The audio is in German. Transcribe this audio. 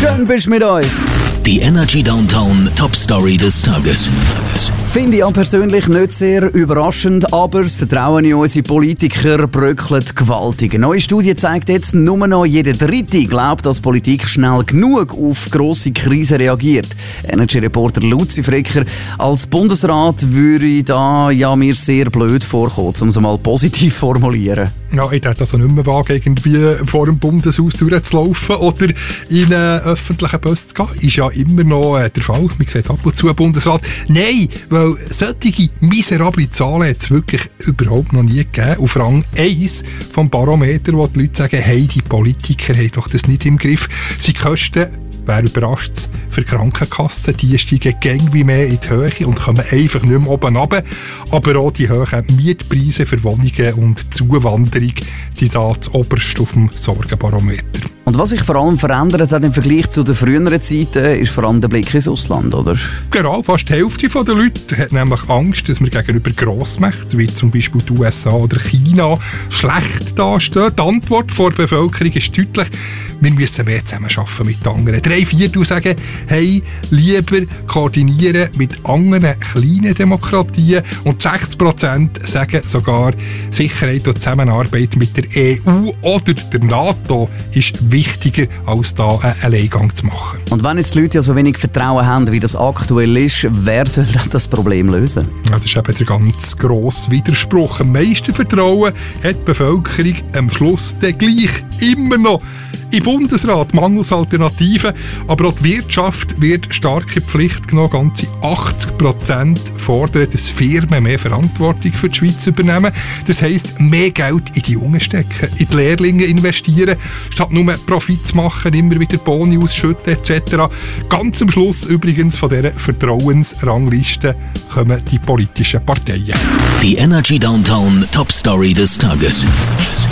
Schön bist du mit uns. Die Energy Downtown Top Story des Tages. Finde ich auch persönlich nicht sehr überraschend, aber das Vertrauen in unsere Politiker bröckelt gewaltig. Eine neue Studie zeigt jetzt, nur noch jeder Dritte glaubt, dass Politik schnell genug auf grosse Krisen reagiert. Energy-Reporter Luzi Fricker, als Bundesrat würde da ja mir sehr blöd vorkommen, um es mal positiv zu formulieren. Ja, ich hätte also nicht mehr wagen, irgendwie vor dem Bundeshaus durchzulaufen oder in einen öffentlichen Bus zu gehen. Ist ja immer noch der Fall. Man sieht ab und zu einen Bundesrat. Nein, weil solche miserable Zahlen hat es wirklich überhaupt noch nie gegeben. Auf Rang 1 vom Barometer, wo die Leute sagen, hey, die Politiker haben doch das nicht im Griff. Sie kosten, wer überrascht es, für Krankenkassen, die steigen gäng wie mehr in die Höhe und kommen einfach nicht mehr oben runter. Aber auch die hohen Mietpreise für Wohnungen und Zuwanderung sind da das Oberste auf dem Sorgenbarometer. Und was sich vor allem verändert hat im Vergleich zu den früheren Zeiten, ist vor allem der Blick ins Ausland, oder? Genau, fast die Hälfte der Leute hat nämlich Angst, dass wir gegenüber Grossmächten, wie zum Beispiel die USA oder China, schlecht dastehen. Die Antwort der Bevölkerung ist deutlich, wir müssen mehr zusammenarbeiten mit anderen. 3/4 sagen, hey, lieber koordinieren mit anderen kleinen Demokratien. Und 60% sagen sogar, Sicherheit und Zusammenarbeit mit der EU oder der NATO ist wichtiger, als da einen Alleingang zu machen. Und wenn jetzt die Leute ja so wenig Vertrauen haben, wie das aktuell ist, wer soll dann das Problem lösen? Ja, das ist eben der ganz grosse Widerspruch. Am meisten Vertrauen hat die Bevölkerung am Schluss dann gleich immer noch im Bundesrat, mangels Alternativen, aber auch die Wirtschaft wird stark in die Pflicht genommen. Ganze 80% fordern, dass Firmen mehr Verantwortung für die Schweiz übernehmen. Das heisst, mehr Geld in die Jungen stecken, in die Lehrlinge investieren, statt nur Profit zu machen, immer wieder Boni ausschütten etc. Ganz am Schluss übrigens von dieser Vertrauensrangliste kommen die politischen Parteien. Die Energy Downtown Top Story des Tages.